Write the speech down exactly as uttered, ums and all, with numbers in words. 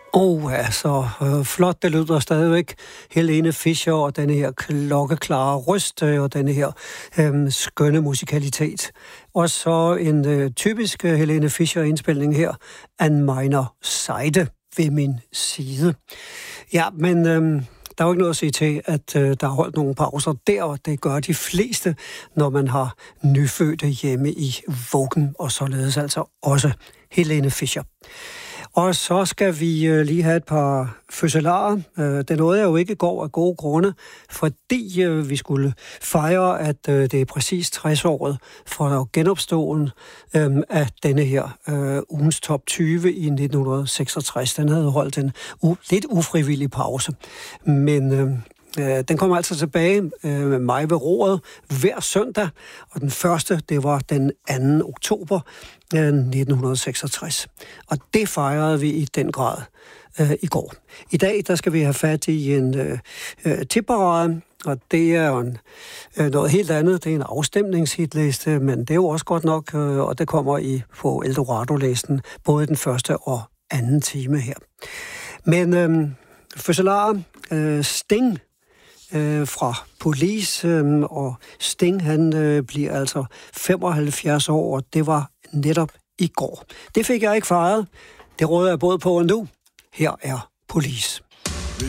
Oh, altså, øh, flot, det lyder stadigvæk. Helene Fischer og denne her klokkeklare røst øh, og denne her øh, skønne musikalitet. Og så en øh, typisk øh, Helene Fischer-indspilning her, An meiner Seite, ved min side. Ja, men øh, der er jo ikke noget at sige til, at øh, der er holdt nogle pauser der, og det gør de fleste, når man har nyfødte hjemme i vuggen, og således altså også Helene Fischer. Og så skal vi øh, lige have et par fødselarer. Øh, det nåede jeg jo ikke i går af gode grunde, fordi øh, vi skulle fejre, at øh, det er præcis tres-året for genopståen øh, af denne her øh, ugens top tyve i nitten seksogtres. Den havde holdt en u- lidt ufrivillig pause. Men øh, øh, den kommer altså tilbage øh, med mig ved roret hver søndag, og den første, det var den anden oktober nitten seksogtres. Og det fejrede vi i den grad øh, i går. I dag, der skal vi have fat i en øh, øh, tipparade, og det er en, øh, noget helt andet. Det er en afstemningshitliste, men det er jo også godt nok, øh, og det kommer i på Eldorado-listen, både den første og anden time her. Men øh, fødselarer, øh, Sting, Øh, fra Police, øh, og Sting, han øh, bliver altså femoghalvfjerds år, og det var netop i går. Det fik jeg ikke fejret. Det råder jeg både på og nu. Her er Police.